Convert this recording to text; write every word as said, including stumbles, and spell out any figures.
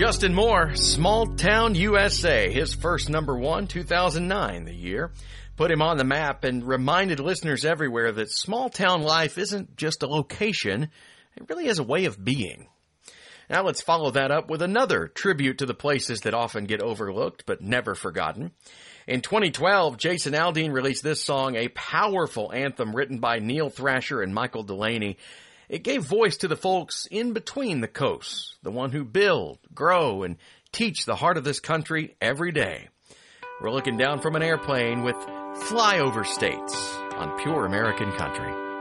Justin Moore, Small Town U S A, his first number one, two thousand nine, the year, put him on the map and reminded listeners everywhere that small town life isn't just a location, it really is a way of being. Now let's follow that up with another tribute to the places that often get overlooked but never forgotten. In twenty twelve, Jason Aldean released this song, a powerful anthem written by Neil Thrasher and Michael Delaney. It gave voice to the folks in between the coasts, the one who build, grow, and teach the heart of this country every day. We're looking down from an airplane with Flyover States on Pure American Country.